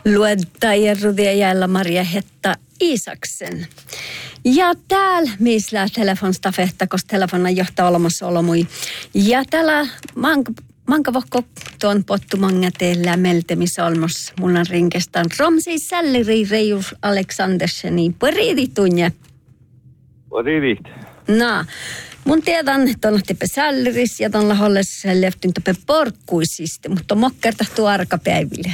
Luettajarudia jäällä Maria Hetta Isaksen. Ja täällä missä telefonsta fehtä, koska telefona johtaa olemassa olomui. Ja täällä manka vokko tuon pottumanga teillä meltemisolmos. Mulla on rinkestaan Romsi Sälliri Reijus Aleksanderseni. Poriidit tunne. Poriidit. No, mun tiedän, että on tippe Sälliris ja tuolla hollessa leftin tippe porkkuisista, mutta mokkertahtuu arkapäiville.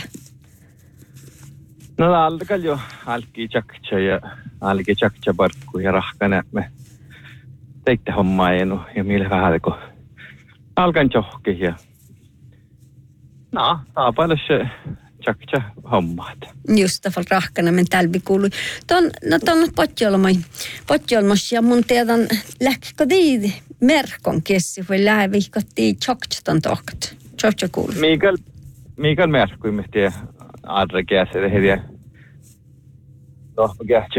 No alkal jo alki chakcha barkku ja rahkana me teitte hommaa ja millä vähän kun alkan johki ja no taapailla se chakcha hommaat. Just tavalla rahkana men tälvi kuului. Ton potjolmos ja mun tiedän lähkikö tii merkon kessi vai lähvihkottiin chokchton tohkat. Chokcha kuului. Mikael merkkui mehtiä Adre käsede hediä. No,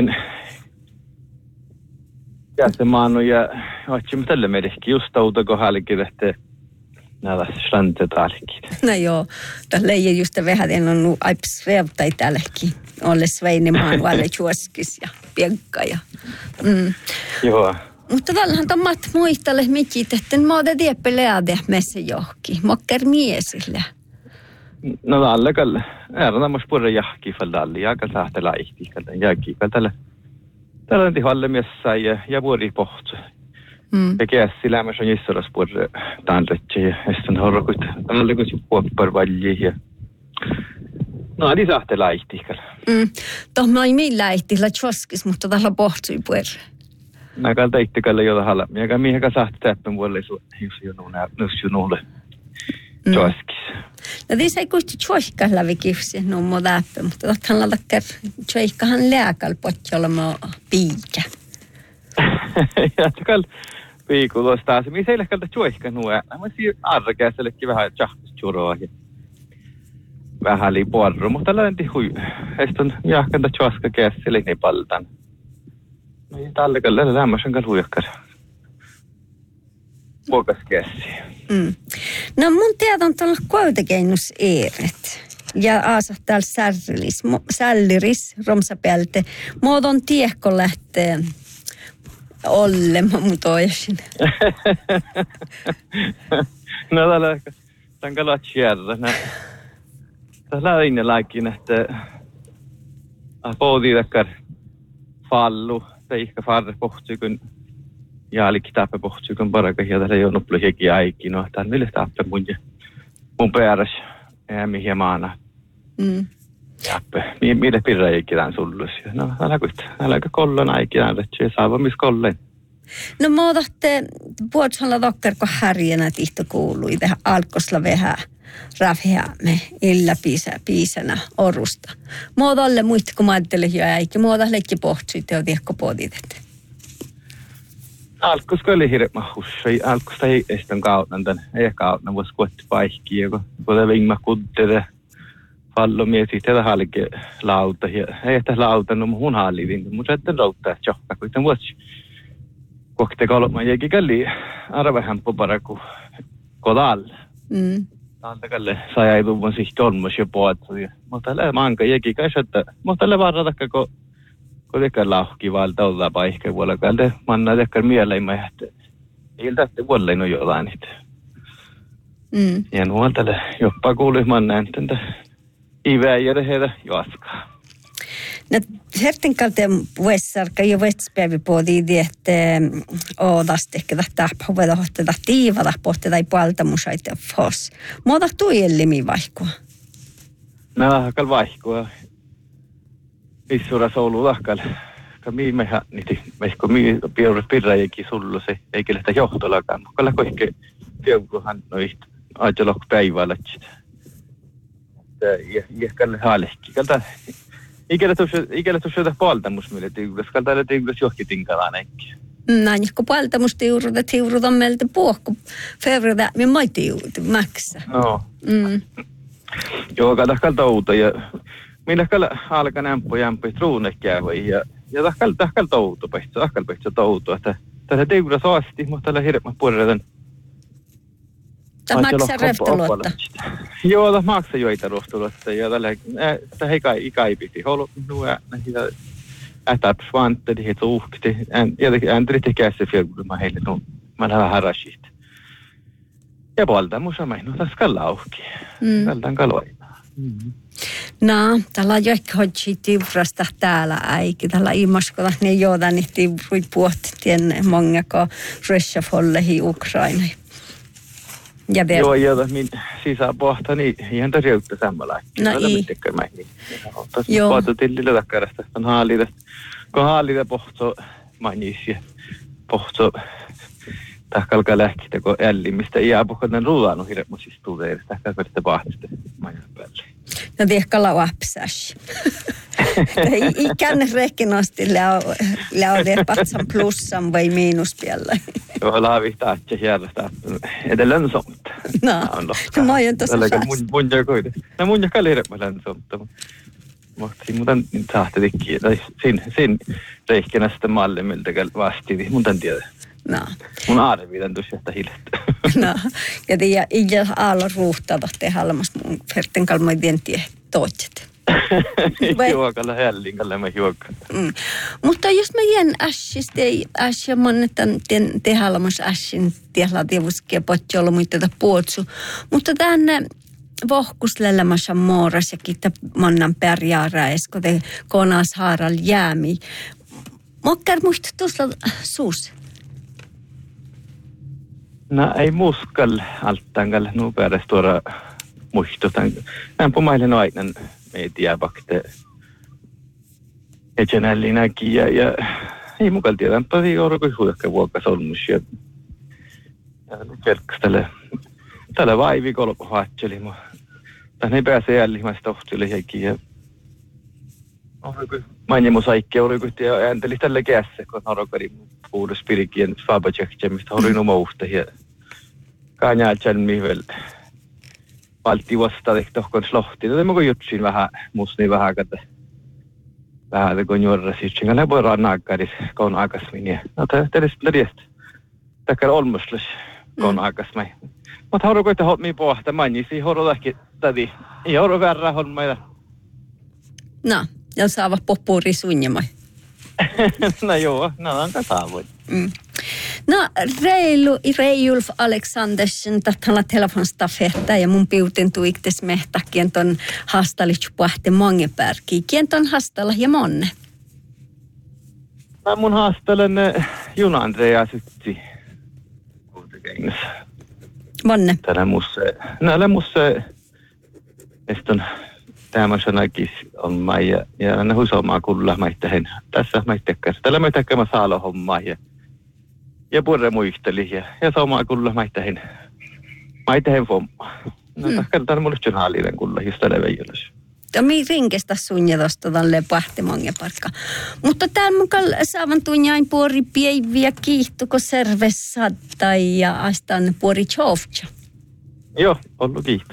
käsemaanu ja otsimme tälle medikki just auto kohdallekin, että näillä strandet alkit. No joo, tässä leijä just vähän on aips revtai tälläkin. Olle Sveinemaan valle juoskis ja piekka ja. Joo. Mutta tällähän tommat muistalle mikit, että mä oon tieppe leade messe johki. Mokker miesille. No allekal är mos purre jahki fallalli ja kal sahtela ihtikal jahki kal tällä on tihalle miessä ja vuori pohtu. Ja käsi lämmäs on jissoras purre tanretsi ja sitten horrokut tälle kun puoppar valli ja no ali sahtela ihtikal. Toh mä ei millään ihtillä choskis mutta tällä pohtui purre. Mä kal teittikal jo tahalla ja mihin sahti täppen vuolle jos jo nulle. Choskis. No tässä ei kuitenkin tjoihka läpi kifsi, no mun läppä, mutta takkan laitakkar tjoihkahan lääkäl potjolma piikä. Ja takal piikulos taas. Missä ei lähkalta tjoihka nuo. Mä siin arrakäisellekin vähän tjahkusturoa ja vähän liiporru, mutta tällainen hui. Eston jahkanta tjoiska käsille niin paltan. No ei tallekalla lämmäsen kal huijakkar. Puokas käsi. No mun tiedän tuolla koitekeinus Eeret. Ja aasa täällä Sälliris, Romsapälte. Muodon tiehko lähtee ollemaan mun toisin. No tämän kalatsi järjellä. Täällä on inne laikin, että pohdiidakkar fallu, tai ehkä farre pohtii, kun jaaliki tappe pohtii, kun parakahia täällä ei ole nuplu hiekin aikin. No, täällä mille tappe mun pääräs mihin maana. Jappe, mille pirra eikin tämän sullus. No, älä kollon aikin tämän retsy, saava missä kolleen. No muodatte puolella dokkarko härjänä tihto kuului tähän alkosla vähän rafheamme illa piisänä orusta. Muodalle muista kun mä ajattelin jo äikin, muodalle leikki pohtsui teo tiehko poditet. Alkuska oli hirveän hussai. Alkusta ei estän kautnan tän. Ei kautnan vois kuotti paikkiä, kun te vingma kuddere fallo miesi tätä halke lauta. Ei että lauta, no mun hallivin. Mun sitten lauttaa johtaa, kun tämän vuosi kokte kolma jäki kalli arvehämpö para kuin kodal. Tältä kalle sai ei tuvun siis tolmos jo puhuttu. Mutta tällä manka jäki kai, että mutta tällä varratakka kun tekee lauhki valta olla paikka puolella kalta manna tekee mieleen että ilta vuolle no jotain niitä. Ja nuoltalle jopa kuului manna entä iväjäre heitä juoskaa. No herten kalten vuessarka jo vespäivi pohdii, että oodasti ehkä tahpa huveta hohteta tiivata pohti tai puoltamusaita fos. Muuta tuijellimi vaihkua? No, kal vaihkua. Issura soulu lahkal. Kami mehän niitä, meikko piuret pirrajikin sullu se, eikä lähtä johtolakaan. Kalla koihke piuruhan noista ajalok päivällä. Ja kalle haalehki. Kalta ikällä tuossa puoltamus meille tiukulas. Kalta oli tiukulas johki tinkalaan eikä. Näin, kun puoltamus tiuruta meiltä puhku. Fevroda, me mai tiuruta, maksa. No. Joo, kalta outa ja minä kalla alkaa jämpö truunekäävä ja tahkal toutu pähtsä toutu, että tässä tiukulas asti, mutta tällä hirveän puolella Tämä maksaa röftuluotta. Joo, tämä maksaa joita röftuluotta. Ja tämä ei kaipiti. Haluan nuo ätäp svante, det uhkti. En riktigt käsi fjällgrumma heille. Man har harrasit. Ja puolta musa mai, no tässä kalauhki. Tältään kaloina. No, tällä on jokin hodsi tivrasta täällä äikin. Tällä ilmaskoda ne jodan tivrui puhtien mongako rössafollehi Ukraina. Joo, ja min sisäpohta, niin ihan tarjoutta samalla. No ei. Joo. Puhutu tillille takkarasta. On haalida. Kun haalida pohto mainisia. Pohto tahkalka lähkitä, kun ällimistä. Ja puhutaan ruudaanu hirveästi tuuteista. Tahkalka sitä pahtista mainin päälle. No tiedätkö apsas. Ei känne rehkenosti läudee patsan plussan vai miinuspielle. Joo, laavihtaa, että järjestää edelleen somta. No mä oon tossa saas. Munja kuitenkin. No munja kalli hirveän somta. Mutta muuten saatte tikkiä. Tai siinä reikkinä sitten mallimilta vasti. Muuten tiedä. No. Mun arvitan tuossa hiljattaa. No. Ja tiedä, ei aalo ruuhtaa tehdä mun ferten kalmoidien tie tootset. Juokalla hällinkalle mä juokan. Mutta jos mä jään ässistä, ei ässiä monnetan tehdä ässin tiellä tievuskia potjolla muita puotsu. Mutta tänne vohkuslelemassa mooras ja kiittää monnan pärjääräis, kun te konas haaral jäämi. Mokkar muista tuossa suus? No ei muskal alttangal nu pääräs tuoda muistutan. Näin pomailen aina meitä bakte etenällinäkin ja ei mukal tiedä, mutta ei ole kuin huikka vuokka solmus ja kelkas tälle vaivi kolpo haatseli mu. Tänne ei pääse jällimmäistä tohtille heikin ja Manjemus aikki oli kuitenkin ja äänteli tälle kässä, kun harokari puhdas pirikien Fabergé, mistä oli numousta ja kanjaaltjan mihvel valti vasta tohkon slohti. Tätä mä kun jutsin vähän musni vähän kata. Vähän kun juorrasit, sinkä voi rannaakkaris kaun aikasmin ja no tälle spläriest. Takkar olmuslas kaun aikasmin. Mutta harokoita hotmi pohta manjisi horodakin tädi. Ei horo värrä hommaida. No. Ja saava poppuuri sunnjamai. No joo, no on saavoin. No Reijulf Aleksandersen tahtalla telefonstafetta ja mun piuten tuiktes mehtäkien ton hastalitsu pahte mongepärki. Kien ton hastalla ja monne? No mun hastalen Juna-Andrea sytti kuitenkin. Monne? Täällä musse eston tämä sanakis on mai ja ne husomaa kulla maittehen. Tässä maittekkäs. Tällä maitekkämä saalo hommaa ja purre muisteli ja somaa kulla maittehen. Maittehen homma. No takkartaan mulle journaalinen kulla just tälle veijälös. Mi rinkestä sunja tosta tälleen pahtimonge parkka. Mutta täällä mukaan saavan tunjain puori pieiviä kiihtuko servessä tai ja astan puori tjovtja. Joo, ollut kiihtu.